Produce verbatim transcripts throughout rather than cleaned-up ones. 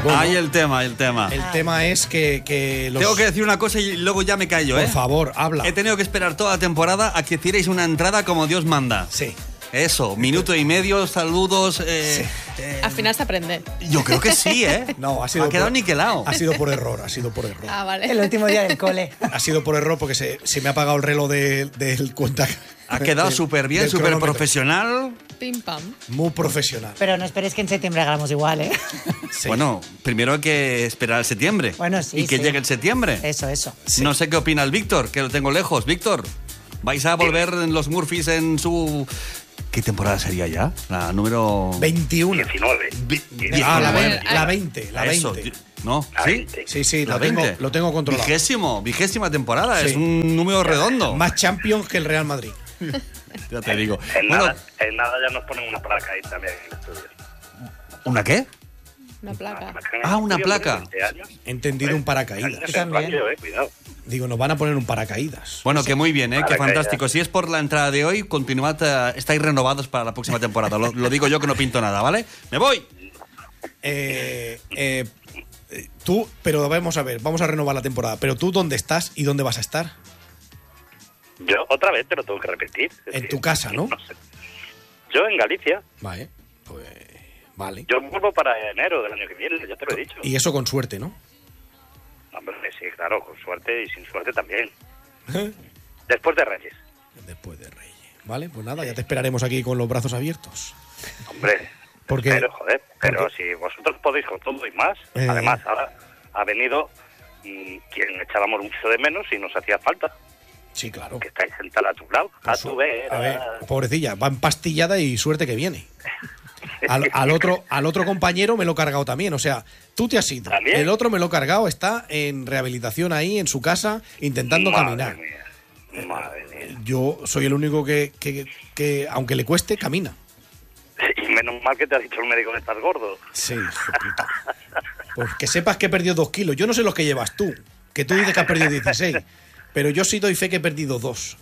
Bueno, ahí el tema, el tema. El tema es que, que los... Tengo que decir una cosa y luego ya me callo, ¿eh? Por favor, habla. He tenido que esperar toda la temporada a que hicierais una entrada como Dios manda. Sí. Eso, minuto y medio, saludos. Eh, Sí. eh, Al final se aprende. yo creo que sí, ¿eh? No, ha sido Ha quedado por- niquelado. Ha sido por error, ha sido por error. Ah, vale. El último día del cole. Ha sido por error porque se, se me ha apagado el reloj del de, del cuenta. Ha quedado del- súper bien, del súper cronómetro. profesional. Pim pam. Muy profesional. Pero no esperéis que en septiembre hagamos igual, ¿eh? Sí. Bueno, primero hay que esperar al septiembre. Bueno, sí, Y que sí. llegue el septiembre. Eso, eso. No sé qué opina el Víctor, que lo tengo lejos. Víctor, ¿vais a volver en los Murphys en su... ¿Qué temporada sería ya? La número... veintiuno. diecinueve. Ah, la, A ver, veinte, la veinte, la Eso, veinte. ¿no? La ¿Sí? veinte. Sí, sí, La lo tengo, veinte. lo tengo controlado. Vigésimo, vigésima temporada. Sí. Es un número redondo. Más Champions que el Real Madrid. Ya te digo. En, Bueno, nada, en nada ya nos ponen una placa ahí también en el estudio. ¿una qué? Una placa. Ah, una placa. veinte años. He entendido un paracaídas. Años en también. radio, eh, cuidado. Digo, nos van a poner un paracaídas. Bueno, que muy bien, ¿eh? Vale, Que que fantástico. ya. Si es por la entrada de hoy, continuad, eh, estáis renovados para la próxima temporada. Lo, lo digo yo que no pinto nada, ¿vale? ¡Me voy! Eh, eh, eh, tú, pero vamos a ver, vamos a renovar la temporada. Pero tú, ¿dónde estás y dónde vas a estar? Yo otra vez te lo tengo que repetir. Es En decir, tu casa, ¿no? sé. Yo en Galicia. Vale, pues vale. Yo vuelvo para enero del año que viene, ya te lo he dicho. Y eso con suerte, ¿no? Hombre, sí, claro, con suerte y sin suerte también. Después de Reyes. Después de Reyes. Vale, pues nada, ya te esperaremos aquí con los brazos abiertos. Hombre, Porque- pero joder, pero porque- si vosotros podéis con todo y más, Eh. además ahora ha venido mm, quien echábamos mucho de menos y nos hacía falta, Sí, claro. que estáis sentada a tu lado, a tu vez. A ver, pobrecilla, va empastillada y suerte que viene. Al, al otro, al otro compañero me lo he cargado también. O sea, tú te has ido. ¿También? El otro me lo he cargado, está en rehabilitación ahí en su casa intentando Madre caminar. mía, madre mía. Yo soy el único que, que, que, aunque le cueste, camina. Y menos mal que te ha dicho el médico que estás gordo. Sí, hijo de puta. Pues que sepas que he perdido dos kilos. Yo no sé los que llevas tú, que tú dices que has perdido dieciséis. Pero yo sí doy fe que he perdido dos.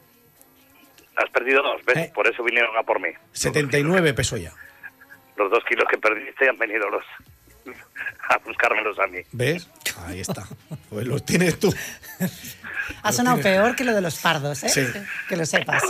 Has perdido dos, ¿ves? Eh. Por eso vinieron a por mí. setenta y nueve peso ya. Los dos kilos que perdiste han venido los a buscármelos a mí. ¿Ves? Ahí está. Pues los tienes tú. Ha sonado peor que lo de los fardos, ¿eh? Sí. Que lo sepas.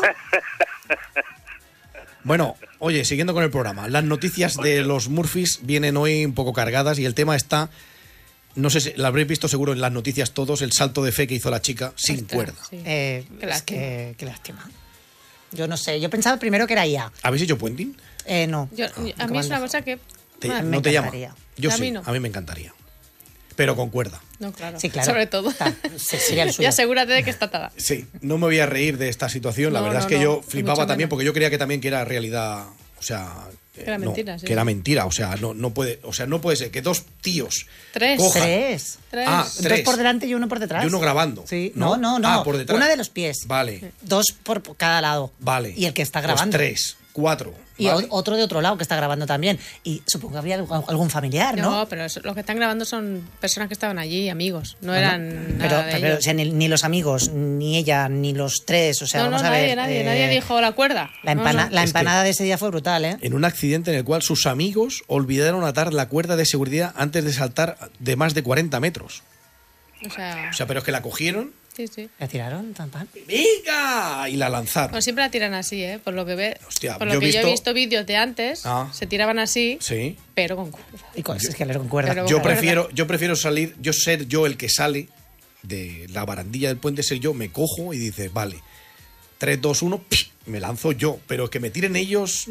Bueno, oye, siguiendo con el programa, las noticias de los Murphys vienen hoy un poco cargadas y el tema está, no sé si lo habréis visto seguro en las noticias todos, el salto de fe que hizo la chica sin Ostras, cuerda. sí. Eh, Qué es lástima. que, qué lástima. Yo no sé, yo pensaba primero que era I A. ¿Habéis hecho puenting? Eh, no. Yo- a mí es una cosa que... Te- bueno, ¿No me te llama? encantaría. Yo A sí, mí no. a mí me encantaría. Pero con cuerda. No, claro. Sí, claro. Sobre todo. Está, sí, sería el Y suyo. asegúrate de que está atada. Sí, no me voy a reír de esta situación, la No, verdad no, es que no, yo ni flipaba mucho también menos. porque yo creía que también que era realidad, o sea, eh, era no, mentira, sí. que era mentira, o sea, no no puede, o sea, no puede ser que dos tíos Tres. cojan- Tres. Tres. Ah, Dos tres. por delante y uno por detrás. Y uno grabando. Sí. ¿no? No, no, no. Ah, por detrás. Una de los pies. Vale. Dos por cada lado. Vale. Y el que está Pues grabando. tres, cuatro. Y ¿vale? o- otro de otro lado que está grabando también. Y supongo que habría algún algún familiar, ¿no? No, pero eso- los que están grabando son personas que estaban allí, amigos. No Bueno, eran pero, nada de pero, ellos. o sea, ni, ni los amigos, ni ella, ni los tres. O sea, no, no, vamos a nadie, ver. nadie, eh, nadie dijo la cuerda. La, No, empana- no. la Es que- empanada de ese día fue brutal, ¿eh? En un accidente en el cual sus amigos olvidaron atar la cuerda de seguridad antes de saltar de más de cuarenta metros. O sea, O sea, pero es que la cogieron, sí, sí. La tiraron, tan pan. ¡venga! Y la lanzaron. Bueno, siempre la tiran así, ¿eh? Por lo que ve, Hostia, por yo lo he que yo he visto- visto vídeos de antes, Ah. se tiraban así, Sí. pero con cuerda. Y con, es que les concuerda. Pero- Yo Ojalá. prefiero, yo prefiero salir, yo ser yo el que sale de la barandilla del puente, ser yo, me cojo y dices, vale, tres, dos, uno, me lanzo yo, pero que me tiren ellos,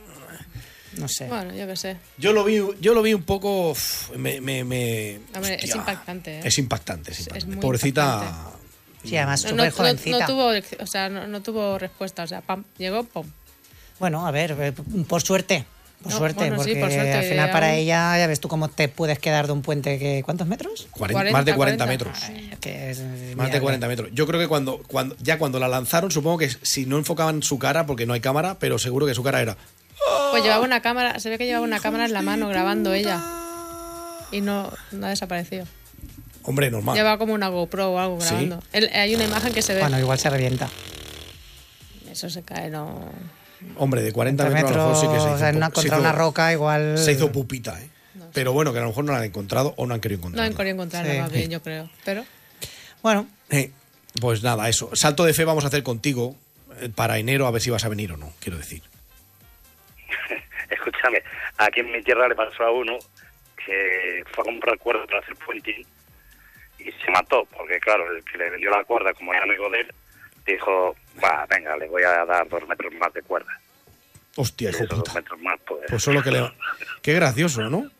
mm, No sé. Bueno, yo qué sé. yo lo vi, yo lo vi un poco, uf, me, me, me- Hombre, es hostia. impactante, ¿eh? Es impactante, es Es- es impactante. muy Pobrecita. impactante. Sí, además, No, súper no- no- jovencita. no tuvo, o sea, no, no tuvo respuesta, o sea, pam, llegó, pum. Bueno, a ver, eh, por suerte. Por No, suerte, bueno, sí, porque por suerte, al final para aún- ella, ya ves tú cómo te puedes quedar de un puente que... ¿Cuántos metros? cuarenta, más de cuarenta, cuarenta. metros. Ay, que es Más de inviable. cuarenta metros. Yo creo que cuando, cuando ya cuando la lanzaron, supongo que si no enfocaban su cara, porque no hay cámara, pero seguro que su cara era. Pues llevaba una cámara, se ve que llevaba una cámara en la mano grabando ella. Y no, no ha desaparecido. Hombre, normal. Lleva como una GoPro o algo ¿Sí? grabando. Él- hay una imagen que se ve. Bueno, igual se revienta. Eso se cae, no. Hombre, de cuarenta Metros, metros, a lo mejor sí que se hizo. o sea, en una- pu- se contra hizo- una roca igual... Se hizo pupita, ¿eh? Pero bueno, que a lo mejor no la han encontrado o no han querido No encontrarla. han querido encontrarla Sí. más bien, yo creo. Pero Bueno, Eh, pues nada, eso. Salto de fe vamos a hacer contigo eh, para enero, a ver si vas a venir o no, quiero decir. Escúchame, aquí en mi tierra le pasó a uno que fue a comprar cuerda para hacer puenting y se mató, porque claro, el que le vendió la cuerda, como era amigo de él, dijo, va, venga, le voy a dar dos metros más de cuerda. Hostia, Y hijo esos dos puta. metros más, pues... Pues solo que le... Qué gracioso, ¿no?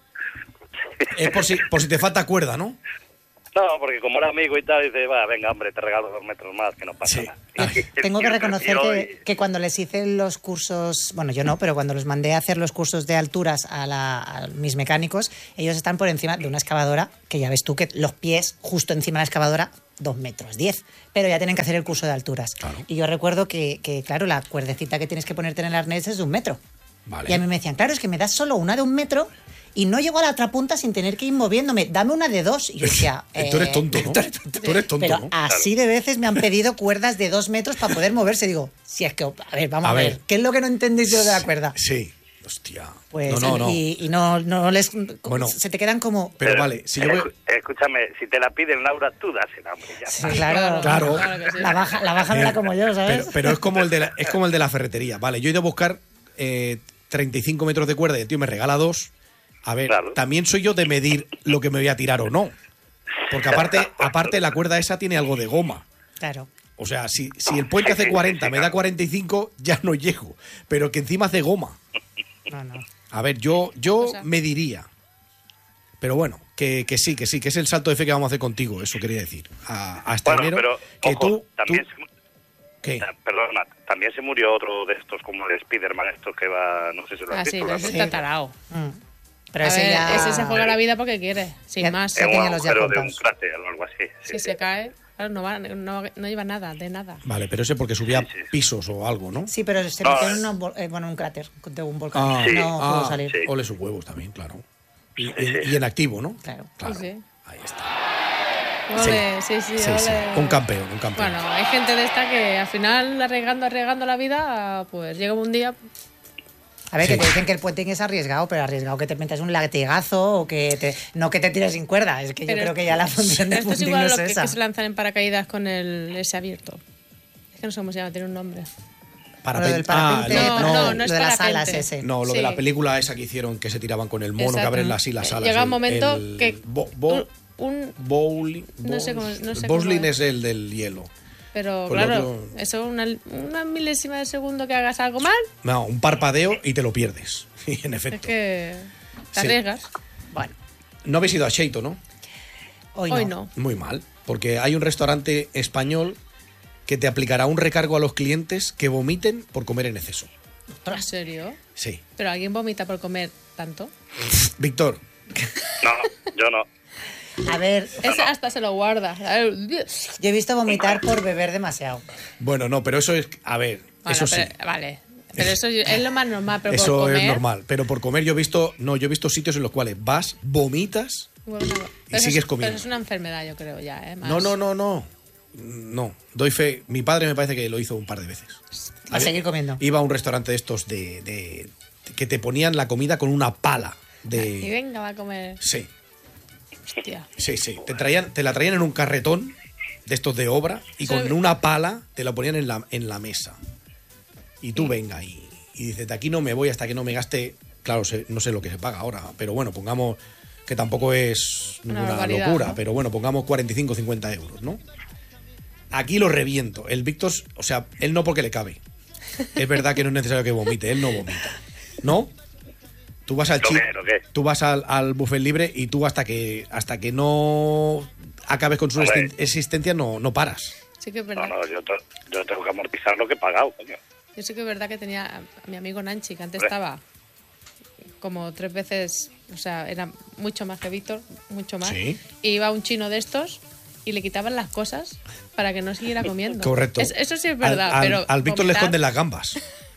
Es por si, por si te falta cuerda, ¿no? No, porque como era amigo y tal, dice, va, venga, hombre, te regalo dos metros más, que no pasa Sí. nada. Ay. tengo que Y el reconocer tío, que, y- que cuando les hice los cursos, bueno, yo no, pero cuando los mandé a hacer los cursos de alturas a, la- a mis mecánicos, ellos están por encima de una excavadora, que ya ves tú que los pies justo encima de la excavadora, dos metros diez, pero ya tienen que hacer el curso de alturas. Claro. Y yo recuerdo que, que, claro, la cuerdecita que tienes que ponerte en el arnés es de un metro. Vale. Y a mí me decían, claro, es que me das solo una de un metro y no llego a la otra punta sin tener que ir moviéndome. Dame una de dos. Y yo decía, Tú eres eh, tonto, ¿no? Tú eres tonto, pero ¿no? así de veces me han pedido cuerdas de dos metros para poder moverse. Digo, si es que, a ver, vamos A a, ver. ver. ¿Qué es lo que no entendéis yo de la cuerda? Sí. Hostia. Pues, no, no, no. Y, y no, no les... Bueno. se te quedan como... Pero vale, si yo voy... escu- Escúchame, si te la piden, Laura, tú dásela, hombre, ya Sí, está. claro. Claro. claro que sí. La baja, la baja me la como yo, ¿sabes? Pero, pero es como el de la, es como el de la ferretería. Vale, yo he ido a buscar eh, treinta y cinco metros de cuerda y el tío me regala dos. A ver, Claro. también soy yo de medir lo que me voy a tirar o no. Porque aparte, aparte la cuerda esa tiene algo de goma. Claro. O sea, si, si el puente hace cuarenta, me da cuarenta y cinco, ya no llego. Pero que encima hace goma. No, no. A ver, yo, yo O sea- mediría. Pero bueno, que, que sí, que sí, que es el salto de fe que vamos a hacer contigo, eso quería decir. A, hasta Bueno, enero. pero, que ojo, tú, también, tú- se, mu- ¿qué? ta- perdona, también se murió otro de estos, como el Spiderman, estos que va, no sé si lo has Ah, sí, visto. pero la ese noche. está tarao. Mm. Pero A ese ver, ya... ese se juega la vida porque quiere, sin Ya- más. ya En un tenía los ya agujero de un contados. cráter o algo así. Si se cae, claro, no, va, no, no lleva nada, de nada. Vale, pero ese porque subía Sí, sí. pisos o algo, ¿no? Sí, pero se No, metió en eh. una vol- eh, bueno, un cráter de un volcán. Ah, Sí. No ah, pudo salir. sí. Ole sus huevos también, claro. Y, Sí, y- sí. y en activo, ¿no? Claro. Claro. Sí, sí. Ahí está. Ole, sí, sí, Sí, sí. ole. Un campeón, un campeón. Bueno, hay gente de esta que al final, arriesgando, arriesgando la vida, pues llega un día. A ver, Sí. que te dicen que el puenting es arriesgado, pero arriesgado que te metas un latigazo o que te, no que te tires sin cuerda. Es que yo Pero creo que ya la función del Esto es puenting igual no a es lo que, esa. que se lanzan en paracaídas con el ese abierto. Es que no sé cómo se llama, tiene un nombre. Para Lo del ah, parapente, lo- No, no, no, no es lo de las parapente. alas ese. no, lo de Sí. la película esa que hicieron que se tiraban con el mono, que Exacto. abren así las alas. Llega un el- momento el que bo- bo- un, bowling, No sé cómo- no sé Bowling cómo es. es el del hielo. pero Pues lo claro, otro- eso una, una milésima de segundo que hagas algo mal, No, un parpadeo y te lo pierdes. Y en es efecto. que te Sí. arriesgas. Bueno, No habéis ido a Sheito, ¿no? hoy no. Hoy no. Muy mal, porque hay un restaurante español que te aplicará un recargo a los clientes que vomiten por comer en exceso. ¿En serio? Sí. ¿Pero alguien vomita por comer tanto? Víctor, No, yo no. A ver, Ese hasta se lo guarda. A ver, yo he visto vomitar por beber demasiado. bueno, no, pero eso es, a ver, bueno, eso sí. pero- Vale. Pero eso es lo más normal, pero Eso por comer... es normal, pero por comer yo he visto, no, yo he visto sitios en los cuales vas, vomitas. Bueno, pero Y eso sigues es- comiendo. Pero es una enfermedad, yo creo, ya, ¿eh? Más. No, no, no, no. No, doy fe. Mi padre me parece que lo hizo un par de veces. A seguir comiendo. Iba a un restaurante de estos de, de- que te ponían la comida con una pala Y de. venga, va a comer. Sí, Hostia. sí, sí. Te traían, te la traían en un carretón de estos de obra y Eso- con una pala te la ponían en la, en la mesa. Y tú venga y, y dices, de aquí no me voy hasta que no me gaste. Claro, sé- no sé lo que se paga ahora, pero bueno, pongamos que tampoco es Una ninguna barbaridad, locura, ¿no? pero bueno, pongamos cuarenta y cinco o cincuenta euros, ¿no? Aquí lo reviento. El Víctor, o sea, él no porque le cabe. Es verdad que no es necesario que vomite, él no vomita. ¿No? Tú vas al ¿Lo chi- qué, lo qué? tú vas al, al buffet libre y tú hasta que hasta que no acabes con su Hombre. existen- existencia no, no paras. Sí que es No, verdad. no, yo, to- yo tengo que amortizar lo que he pagado, coño. Yo sí que es verdad que tenía a mi amigo Nanchi, que antes Hombre. estaba como tres veces, o sea, era mucho más que Víctor, mucho más. Sí. Y iba a un chino de estos y le quitaban las cosas para que no siguiera comiendo. Correcto. Es- eso sí es verdad, Al, al- pero al Víctor le vomitar- esconden las gambas.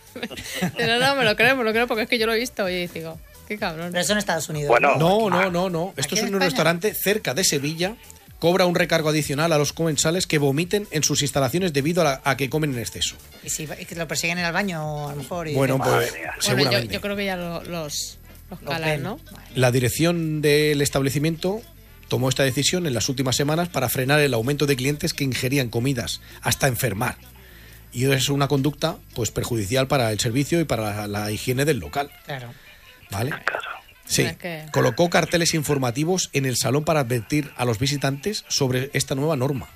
Pero no, me lo creo, me lo creo porque es que yo lo he visto y digo, qué cabrón. Pero eso en Estados Unidos. Bueno, No, no, no, no. Esto ¿Aquí es en un España? restaurante cerca de Sevilla. Cobra un recargo adicional a los comensales que vomiten en sus instalaciones debido a, la- a que comen en exceso. Y si y que lo persiguen en el baño, a lo mejor. Y Bueno, dicen, pues Madre mía. Bueno, yo, seguramente. yo creo que ya lo- los, los Los calan, ven. ¿no? La dirección del establecimiento tomó esta decisión en las últimas semanas para frenar el aumento de clientes que ingerían comidas hasta enfermar. Y es una conducta pues perjudicial para el servicio y para la, la higiene del local. Claro. ¿Vale? Claro. Sí. Es que- Colocó carteles informativos en el salón para advertir a los visitantes sobre esta nueva norma.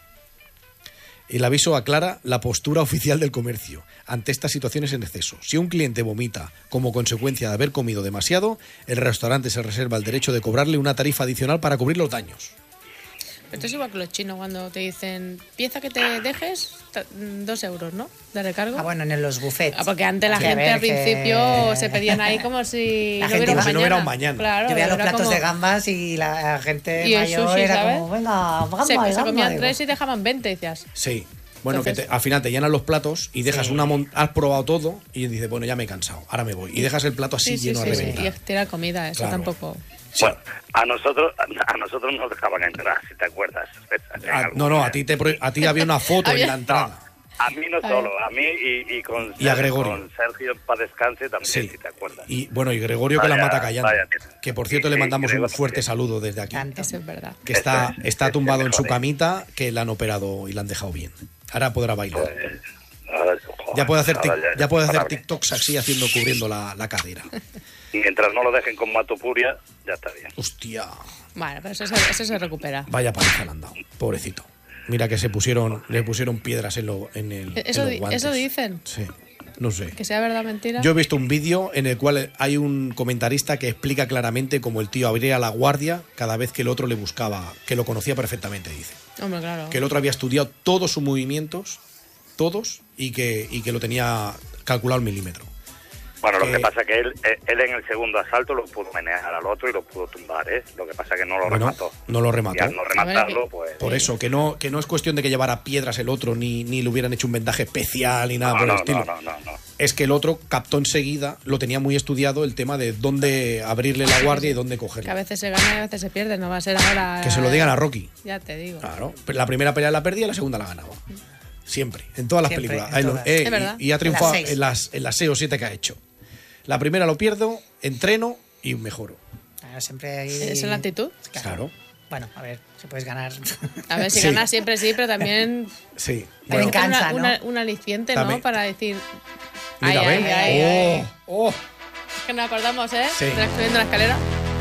El aviso aclara la postura oficial del comercio ante estas situaciones en exceso. Si un cliente vomita como consecuencia de haber comido demasiado, el restaurante se reserva el derecho de cobrarle una tarifa adicional para cubrir los daños. Esto es igual que los chinos cuando te dicen, pieza que te dejes, ta- dos euros, ¿no? De recargo. Ah, bueno, en los buffets. Ah, porque antes la Sí, a gente ver, al que- principio se pedían ahí como si La no gente hubiera iba- un si no mañana. hubiera un mañana. Claro, Yo veía los era platos como- de gambas y la gente Y el mayor sushi, era ¿sabes? como, venga, gamba, Se, se gamba, comían digo. tres y dejaban veinte, decías. Sí. Bueno, Entonces- que te- al final te llenan los platos y dejas Sí. una mon- has probado todo y dices, bueno, ya me he cansado, ahora me voy. Y dejas el plato así Sí, sí, lleno sí, a sí. reventar. Y tirar comida, eso Claro. tampoco. Sí. Bueno, a nosotros, a nosotros nos dejaban entrar, si te acuerdas. En Ah, algún no, no, a momento. ti, te, pro- a ti había una foto en Había- la entrada. A mí no A solo, ver. a mí y, y con, Y a Gregorio. con Sergio para descanse también, Sí. si te acuerdas. Y bueno, y Gregorio que la Vaya- mata callando. vaya tela. Que por cierto Sí, le sí, mandamos un Gregorio fuerte también. saludo desde aquí. Tanto. Eso es verdad. Que está, Este- está este tumbado en su mejor, ¿eh? camita, que la han operado y la han dejado bien. Ahora podrá bailar. Pues, ahora- joder, Ya puede hacer, ahora tic- ya- ya puede hacer imparable. TikToks así haciendo cubriendo la, la cadera. Y mientras no lo dejen con Matopuria, ya está bien. Hostia, Bueno, pero eso se, eso se recupera. vaya paliza le han dado, pobrecito. Mira que se pusieron, le pusieron piedras en, lo, en, el, en Eso, los di- guantes. eso dicen. Sí, no sé. Que sea verdad o mentira. Yo he visto un vídeo en el cual hay un comentarista que explica claramente cómo el tío abría la guardia cada vez que el otro le buscaba, que lo conocía perfectamente, dice. Hombre, claro. Que el otro había estudiado todos sus movimientos, todos, y que, y que lo tenía calculado al milímetro. Bueno, lo que- que pasa es que él, eh, él en el segundo asalto lo pudo menear al otro y lo pudo tumbar, ¿eh? Lo que pasa es que no lo Bueno, remató. no lo Y remató. al no rematarlo, ver, pues... Por eso, que no, que no es cuestión de que llevara piedras el otro, ni, ni le hubieran hecho un vendaje especial, ni nada No, por el no, estilo. no, no, no, no. Es que el otro captó enseguida, lo tenía muy estudiado, el tema de dónde abrirle la guardia y dónde Que a cogerla. veces se gana y a veces se pierde. No va a ser ahora. Que se lo digan a Rocky. Ya te digo. Claro, la primera pelea la perdía y la segunda la ganaba. Siempre, en todas las Siempre, películas. en Ahí lo- todas. eh, Es verdad. y, y ha En triunfado las seis. en las, en las seis o siete que ha hecho. La primera lo pierdo, entreno y mejoro. Claro, siempre hay... Esa es la actitud. Claro. Bueno, a ver, si puedes ganar. A ver, si Sí. ganas siempre sí, pero también. Sí. Pero en Bueno, ca- una, Cansa, ¿no? una- un aliciente, ¿no? También. Para decir. mira, ay, ¿ven? ay, ay, oh, ay. oh. Es que nos acordamos, ¿eh? Sí. De la- subiendo la escalera.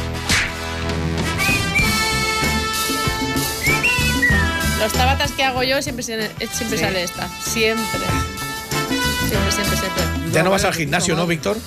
Los tabatas que hago yo siempre, se- siempre Sí. sale esta. Siempre. Siempre, siempre, siempre. Ya no vas vale, al gimnasio, no, ¿no, Víctor?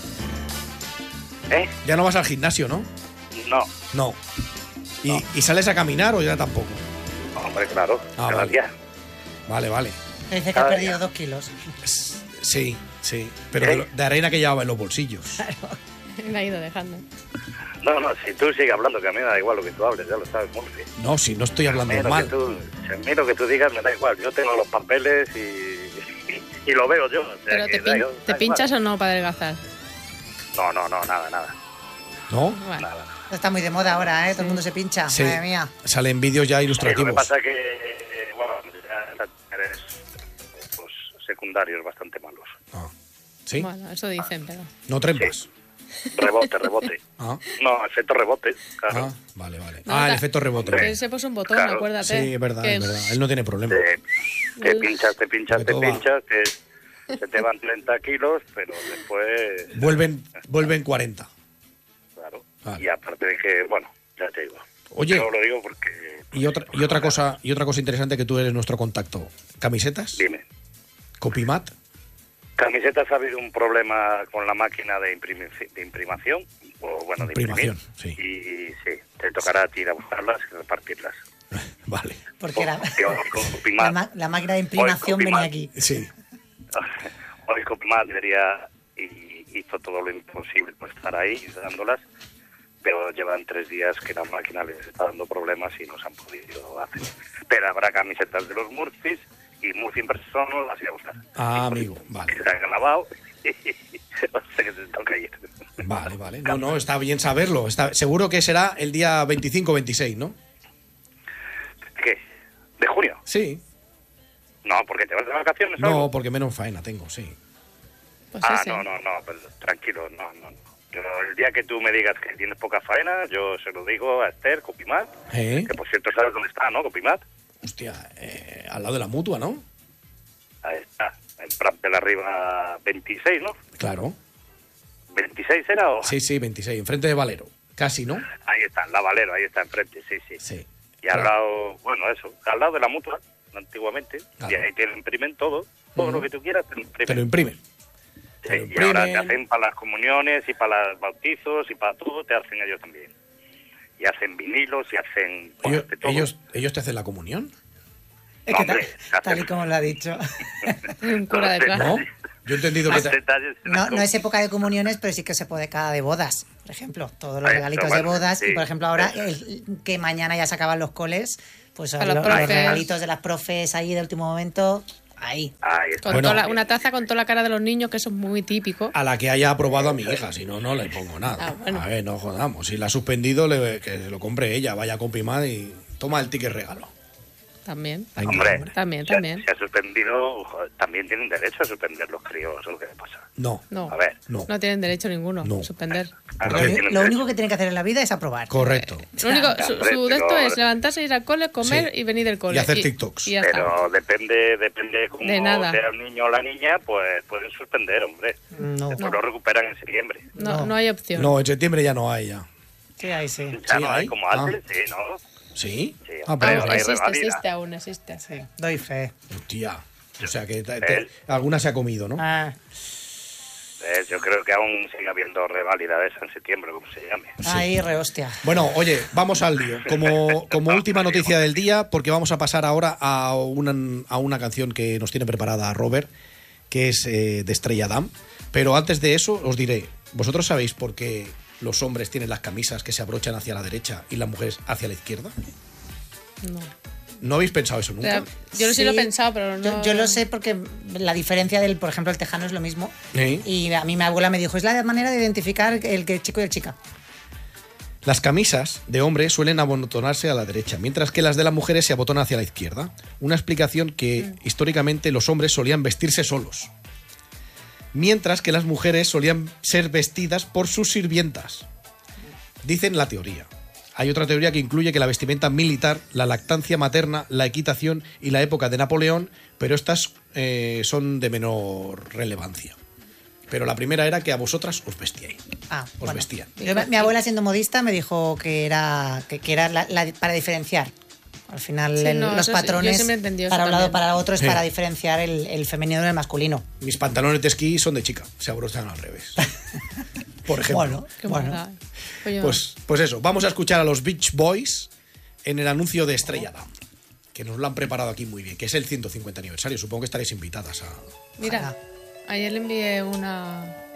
¿Eh? Ya no vas al gimnasio, ¿no? No, No. ¿Y, No. y sales a caminar o ya tampoco? hombre, claro, Ah, cada vale. día. Vale, vale. Dice que ha Cada perdido día. dos kilos. S- Sí, sí. Pero ¿Eh? de, lo- de arena que llevaba en los bolsillos. Me ha ido dejando. No, no, si tú sigues hablando, que a mí me da igual lo que tú hables, ya lo sabes, Murphy. No, si no estoy A hablando mí lo mal. que tú, si a mí lo que tú digas me da igual. Yo tengo los papeles y, y, y lo veo yo. o sea ¿Pero que te, da pin- igual. te pinchas o no para adelgazar? No, no, no, nada, nada. ¿No? Bueno. nada. Está muy de moda ahora, ¿eh? Todo el mundo se pincha. Sí. Madre mía. Salen vídeos ya Sí, lo que ilustrativos. pasa es que, eh, bueno, ya eres pues, secundarios bastante malos. Ah, ¿sí? Bueno, eso dicen, pero. No trempas. Rebote, rebote. Ah, No, efecto rebote, claro. ah, vale, vale. No, ah, el ta- efecto rebote. Que se puso un botón, Claro. acuérdate. Sí, es verdad, que- es verdad. Él no tiene problema. Te, te pinchas, te pinchas, Porque te todo va- pinchas, que se te van treinta kilos, pero después... Vuelven, vuelven cuarenta. Claro. Vale. Y aparte de que, bueno, ya te digo. Oye. Yo lo digo porque... Y otra, y otra cosa, y otra cosa interesante que tú eres nuestro contacto. ¿Camisetas? Dime. ¿Copimat? Camisetas ha habido un problema con la máquina de, imprimi- de imprimación, o bueno, de Imprimación, imprimir. sí. Y sí, te tocará a ti ir a buscarlas y repartirlas. Vale. Porque la, Porque hoy Copimat- la, ma- la máquina de imprimación Hoy venía Copimat- aquí. Sí. Hoy Copimat debería y hizo todo lo imposible por estar ahí dándolas, pero llevan tres días que la máquina les está dando problemas y no se han podido hacer. Pero habrá camisetas de los Murphys y Murphy en persona las irá a buscar. Ah, amigo, vale. Que se han lavado o sea que se toca ir. Vale, vale. No, no, está bien saberlo. Está, seguro que será el día veinticinco o veintiséis, ¿no? ¿Qué? ¿De junio? Sí. No, porque te vas de vacaciones o No, algo? porque menos faena tengo, sí. Pues Ah, ese. no, no, no, pues tranquilo, no, no, no. Yo, el día que tú me digas que tienes poca faena, yo se lo digo a Esther, Copimat, ¿Eh? que por cierto sabes dónde está, ¿no, Copimat? Hostia, eh, al lado de la mutua, ¿no? Ahí está, en Prat de la Riba veintiséis, ¿no? Claro. ¿veintiséis era o...? Sí, sí, veintiséis, enfrente de Valero. Casi, ¿no? Ahí está, en la Valero, ahí está enfrente, sí, sí. Sí. Y al Claro. lado, bueno, eso, al lado de la mutua, antiguamente, Claro. y ahí te lo imprimen todo, todo Ujú. lo que tú quieras te lo imprimen. Te lo imprimen. Sí, te lo y ahora te imprimen. hacen para las comuniones y para los bautizos y para todo, te hacen ellos también. Y hacen vinilos y hacen... bueno, Ellos, de todo. ellos, ellos te hacen la comunión. Es que tal, Hombre, tal y como lo ha dicho. Un cura detrás. ¿No? Yo he entendido que Más te- detalles en No, la no es época de comuniones, pero sí que se puede cada de bodas, por ejemplo. Todos los Ahí, regalitos pero de bueno, bodas. sí. Y por ejemplo, ahora Eso es. el- que mañana ya se acaban los coles, pues Para lo- los los, profes. regalitos de las profes ahí de último momento, ahí. Ahí está. Con Bueno. toda la- una taza con toda la cara de los niños, que eso es muy típico. a la que haya aprobado a mi hija, si no, no le pongo nada. Ah, bueno. A ver, no jodamos. Si la ha suspendido, le- que se lo compre ella, vaya con Pimad y toma el ticket regalo. También. Venga, Hombre, También, se ha- también. Se ha suspendido, joder, también tienen derecho a suspender los críos, ¿o qué pasa? No, No, A ver. no. no tienen derecho ninguno No. a suspender. Claro Lo, que qué? uni- tienen lo derecho. único que tienen que hacer en la vida es aprobar. Correcto. Lo único, su, Hombre, su de esto pero- es levantarse, ir al cole, comer Sí. y venir del cole. Y hacer TikToks. Y ya está. Pero depende, depende cómo De nada. sea el niño o la niña, pues pueden suspender, hombre. No. Después lo recuperan en septiembre. No, No. no hay opción. No, en septiembre ya no hay ya. Sí, ahí sí. Ya Sí, no hay hay. como Ah. antes, sí, ¿no? ¿Sí? Sí, Ah, hombre, pero... Aún hay existe, revalida. existe aún, existe. Sí, doy fe. Hostia. O sea que te- te- Él. alguna se ha comido, ¿no? Ah, Eh, yo creo que aún sigue habiendo reválida de esa en septiembre, como se llame. ahí, re hostia. Bueno, oye, vamos al lío. Como, como última noticia del día, porque vamos a pasar ahora a una, a una canción que nos tiene preparada Robert, que es eh, de Estrella Damm. Pero antes de eso, os diré, ¿vosotros sabéis por qué los hombres tienen las camisas que se abrochan hacia la derecha y las mujeres hacia la izquierda? No. ¿No habéis pensado eso O nunca? sea, yo sí, lo he pensado, pero no. Yo, yo lo sé porque la diferencia del, por ejemplo, el tejano es lo mismo. Sí. Y a mí mi abuela me dijo, es la manera de identificar el que el chico y el chica. Las camisas de hombre suelen abotonarse a la derecha, mientras que las de las mujeres se abotonan hacia la izquierda. Una explicación que históricamente los hombres solían vestirse solos, mientras que las mujeres solían ser vestidas por sus sirvientas. Dicen la teoría. Hay otra teoría que incluye que la vestimenta militar, la lactancia materna, la equitación y la época de Napoleón, pero estas eh, son de menor relevancia. Pero la primera era que a vosotras os vestíais. Ah, Os bueno. vestían. Yo- mi abuela, siendo modista, me dijo que era, que, que era la- la- para diferenciar. Al final, Sí, el- no, los eso sí, yo patrones siempre he entendido eso para un lado también. para otro es Sí. para diferenciar el, el femenino del masculino. Mis pantalones de esquí son de chica, se abrochan al revés. Por ejemplo. Bueno, Qué bueno. maldad. Oye, Pues, pues eso, vamos a escuchar a los Beach Boys en el anuncio de Estrella Damm, que nos lo han preparado aquí muy bien, que es el ciento cincuenta aniversario. Supongo que estaréis invitadas a... mira, ayer le envié una,